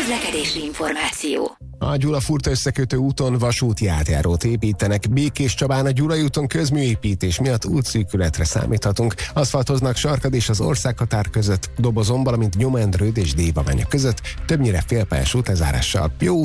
Közlekedési információ. A Gyula-Furta összekötő úton vasúti átjárót építenek. Békéscsabán a Gyulai úton közműépítés miatt útszűkületre számíthatunk. Aszfaltoznak Sarkad és az országhatár között, Dobozon, valamint Nyomendrőd és Dévabánya között, többnyire félpályás útlezárással. Jó